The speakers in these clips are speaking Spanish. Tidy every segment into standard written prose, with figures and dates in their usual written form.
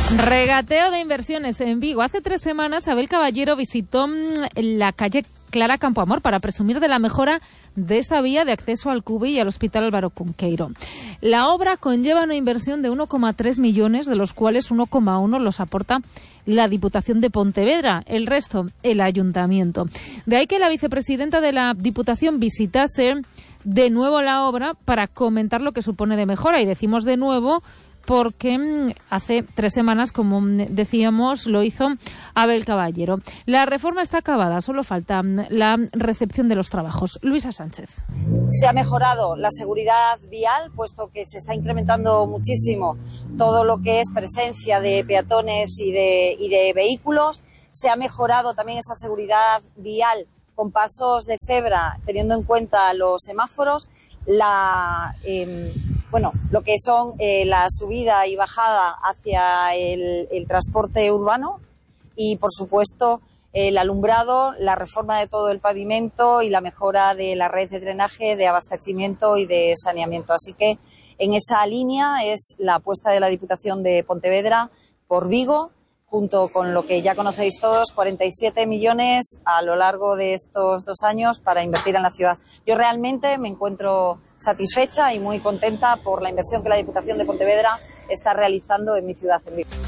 Regateo de inversiones en Vigo. Hace 3 semanas Abel Caballero visitó la calle Clara Campoamor para presumir de la mejora de esta vía de acceso al Cubi y al Hospital Álvaro Cunqueiro. La obra conlleva una inversión de 1,3 millones, de los cuales 1,1 los aporta la Diputación de Pontevedra, el resto el Ayuntamiento. De ahí que la vicepresidenta de la Diputación visitase de nuevo la obra para comentar lo que supone de mejora, y decimos de nuevo porque hace 3 semanas, como decíamos, lo hizo Abel Caballero. La reforma está acabada, solo falta la recepción de los trabajos. Luisa Sánchez. Se ha mejorado la seguridad vial, puesto que se está incrementando muchísimo todo lo que es presencia de peatones y de vehículos. Se ha mejorado también esa seguridad vial con pasos de cebra, teniendo en cuenta los semáforos, lo que son la subida y bajada hacia el transporte urbano y, por supuesto, el alumbrado, la reforma de todo el pavimento y la mejora de la red de drenaje, de abastecimiento y de saneamiento. Así que en esa línea es la apuesta de la Diputación de Pontevedra por Vigo, junto con lo que ya conocéis todos, 47 millones a lo largo de estos 2 años para invertir en la ciudad. Yo realmente me encuentro satisfecha y muy contenta por la inversión que la Diputación de Pontevedra está realizando en mi ciudad, en Vigo.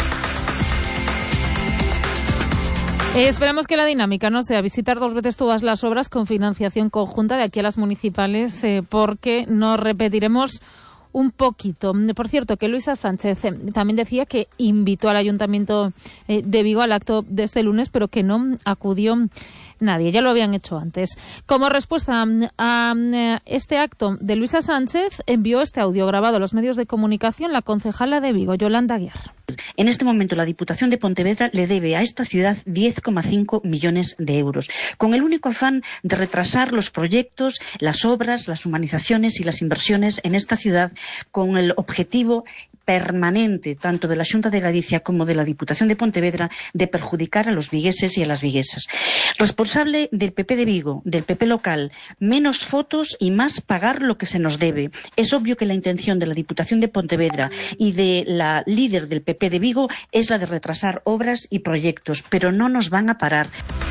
Esperamos que la dinámica no sea visitar 2 veces todas las obras con financiación conjunta de aquí a las municipales, porque nos repetiremos un poquito. Por cierto, que Luisa Sánchez también decía que invitó al Ayuntamiento de Vigo al acto de este lunes, pero que no acudió nadie, ya lo habían hecho antes. Como respuesta a este acto de Luisa Sánchez, envió este audio grabado a los medios de comunicación la concejala de Vigo, Yolanda Aguiar. En este momento la Diputación de Pontevedra le debe a esta ciudad 10,5 millones de euros, con el único afán de retrasar los proyectos, las obras, las humanizaciones y las inversiones en esta ciudad, con el objetivo permanente, tanto de la Xunta de Galicia como de la Diputación de Pontevedra, de perjudicar a los vigueses y a las viguesas. Responsable del PP de Vigo, del PP local, menos fotos y más pagar lo que se nos debe. Es obvio que la intención de la Diputación de Pontevedra y de la líder del PP de Vigo es la de retrasar obras y proyectos, pero no nos van a parar.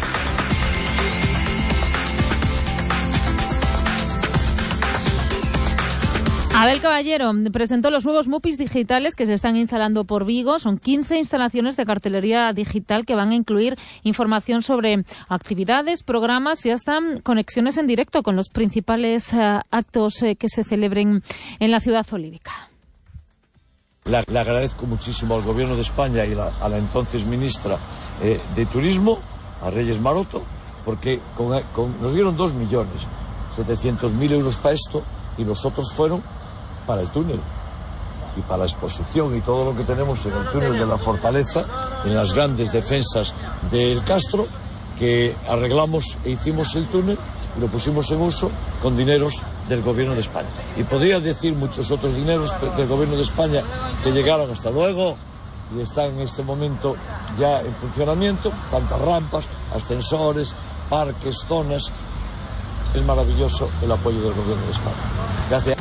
Abel Caballero presentó los nuevos MUPIs digitales que se están instalando por Vigo. Son 15 instalaciones de cartelería digital que van a incluir información sobre actividades, programas y hasta conexiones en directo con los principales actos que se celebren en la ciudad olívica. Le agradezco muchísimo al Gobierno de España y a la entonces ministra de Turismo, a Reyes Maroto, porque nos dieron 2.700.000 euros para esto y los otros fueron para el túnel y para la exposición y todo lo que tenemos en el túnel de la Fortaleza, en las grandes defensas del Castro, que arreglamos e hicimos el túnel y lo pusimos en uso con dineros del Gobierno de España. Y podría decir muchos otros dineros del Gobierno de España que llegaron hasta luego y están en este momento ya en funcionamiento, tantas rampas, ascensores, parques, zonas. Es maravilloso el apoyo del Gobierno de España. Gracias.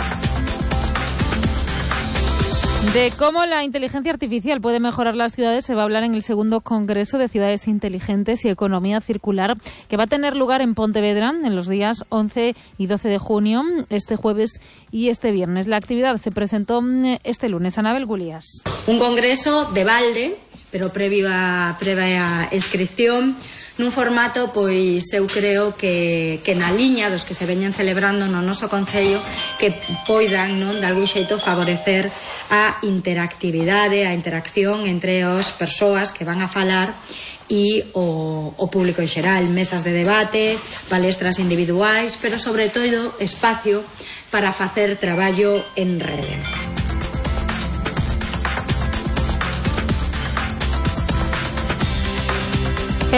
De cómo la inteligencia artificial puede mejorar las ciudades se va a hablar en el segundo Congreso de Ciudades Inteligentes y Economía Circular, que va a tener lugar en Pontevedra en los días 11 y 12 de junio, este jueves y este viernes. La actividad se presentó este lunes. Anabel Gulías. Un congreso de balde, pero previa inscripción, nun formato, pois eu creo que na liña dos que se veñen celebrando no noso concello, que poidan, non, de algún xeito favorecer a interactividade, a interacción entre as persoas que van a falar e o público en xeral, mesas de debate, palestras individuais, pero sobre todo espacio para facer traballo en rede.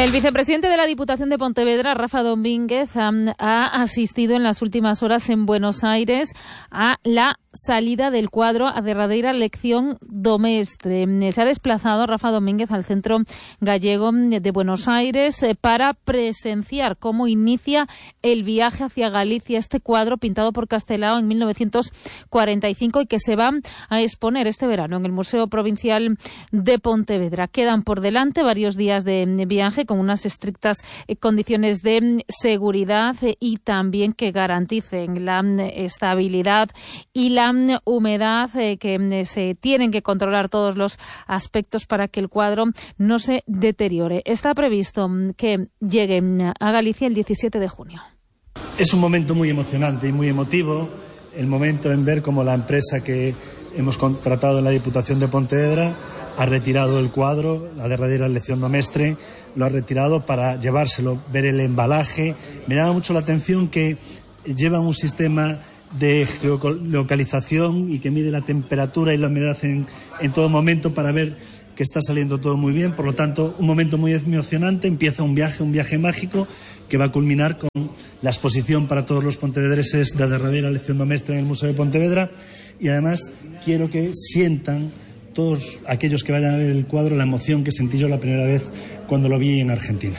El vicepresidente de la Diputación de Pontevedra, Rafa Domínguez, ha asistido en las últimas horas en Buenos Aires a la salida del cuadro a derradeira lección do mestre. Se ha desplazado Rafa Domínguez al Centro Gallego de Buenos Aires para presenciar cómo inicia el viaje hacia Galicia, este cuadro pintado por Castelao en 1945 y que se va a exponer este verano en el Museo Provincial de Pontevedra. Quedan por delante varios días de viaje con unas estrictas condiciones de seguridad y también que garanticen la estabilidad y la humedad, que se tienen que controlar todos los aspectos para que el cuadro no se deteriore. Está previsto que llegue a Galicia el 17 de junio. Es un momento muy emocionante y muy emotivo, el momento en ver cómo la empresa que hemos contratado en la Diputación de Pontevedra ha retirado el cuadro, la derradeira lección do mestre, lo ha retirado para llevárselo, ver el embalaje. Me llama mucho la atención que llevan un sistema de geolocalización y que mide la temperatura y la humedad en todo momento para ver que está saliendo todo muy bien. Por lo tanto, un momento muy emocionante. Empieza un viaje mágico que va a culminar con la exposición para todos los pontevedreses de la derradeira lección do mestre en el Museo de Pontevedra. Y además quiero que sientan todos aquellos que vayan a ver el cuadro la emoción que sentí yo la primera vez cuando lo vi en Argentina.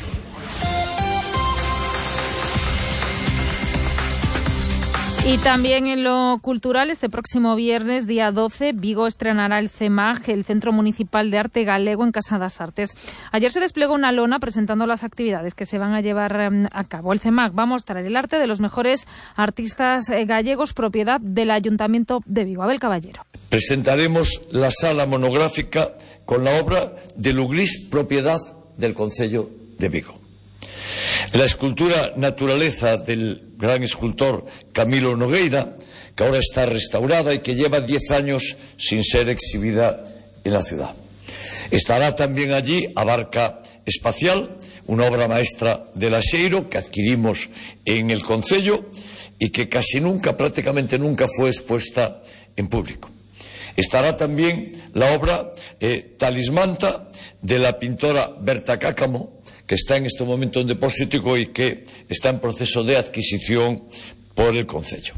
Y también en lo cultural, este próximo viernes, día 12, Vigo estrenará el CEMAG, el Centro Municipal de Arte Galego, en Casa das Artes. Ayer se desplegó una lona presentando las actividades que se van a llevar a cabo. El CEMAG va a mostrar el arte de los mejores artistas gallegos, propiedad del Ayuntamiento de Vigo. Abel Caballero. Presentaremos la sala monográfica con la obra de Luglís, propiedad del Concello de Vigo. La escultura Naturaleza del gran escultor Camilo Nogueira, que ahora está restaurada y que lleva 10 años sin ser exhibida en la ciudad. Estará también allí A Barca Espacial, una obra maestra de Laxeiro que adquirimos en el Concello y que casi nunca, prácticamente nunca fue expuesta en público. Estará también la obra Talismanta de la pintora Berta Cácamo, que está en este momento en depósito y que está en proceso de adquisición por el Concello.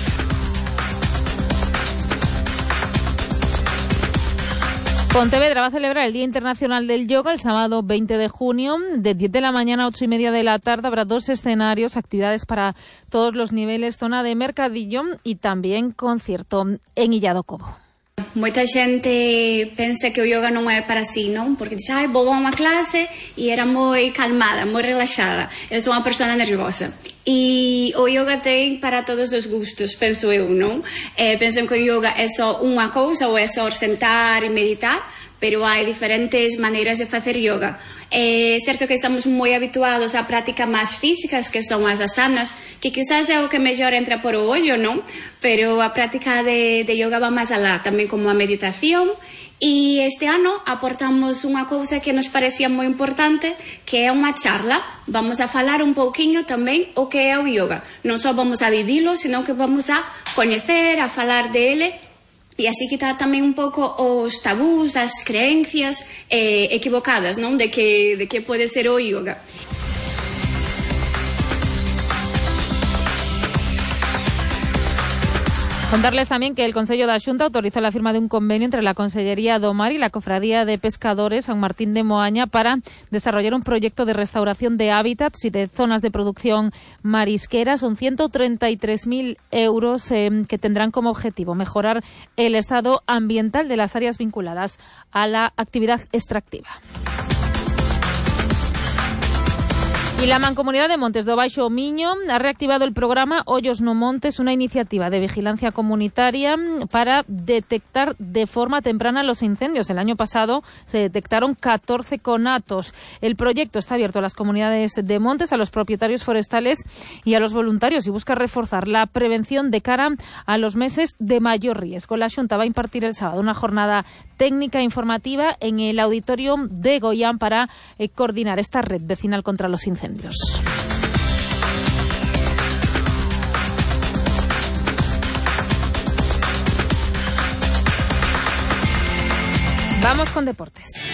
Pontevedra va a celebrar el Día Internacional del Yoga el sábado 20 de junio. De 10 de la mañana a 8:30 de la tarde habrá 2 escenarios, actividades para todos los niveles, zona de mercadillo y también concierto en Illado Cobo. Moita xente pensa que o yoga non é para si, non? Porque dixe, vou a unha clase e era moi calmada, moi relaxada. Eu sou unha persona nerviosa. E o yoga ten para todos os gustos, penso eu, non? Pensan que o yoga é só unha cousa ou é só sentar e meditar, pero hai diferentes maneiras de facer yoga. É certo que estamos moi habituados a prácticas máis físicas, que son as asanas, que quizás é o que mellor entra por o ollo, non? Pero a práctica de yoga va máis alá, tamén como a meditación. E este ano aportamos unha cousa que nos parecía moi importante, que é unha charla. Vamos a falar un pouquiño tamén o que é o yoga. Non só vamos a vivilo, senón que vamos a coñecer, a falar dele, e así quitar tamén un pouco os tabús, as creencias equivocadas, non? De que pode ser o yoga. Contarles también que el Consello da Xunta autorizó la firma de un convenio entre la Consellería do Mar y la Cofradía de Pescadores San Martín de Moaña para desarrollar un proyecto de restauración de hábitats y de zonas de producción marisquera. Son 133.000 euros que tendrán como objetivo mejorar el estado ambiental de las áreas vinculadas a la actividad extractiva. Y la Mancomunidad de Montes do Baixo Miño ha reactivado el programa Ollos no Montes, una iniciativa de vigilancia comunitaria para detectar de forma temprana los incendios. El año pasado se detectaron 14 conatos. El proyecto está abierto a las comunidades de montes, a los propietarios forestales y a los voluntarios y busca reforzar la prevención de cara a los meses de mayor riesgo. La Xunta va a impartir el sábado una jornada técnica e informativa en el auditorio de Goián para coordinar esta red vecinal contra los incendios. Vamos con deportes.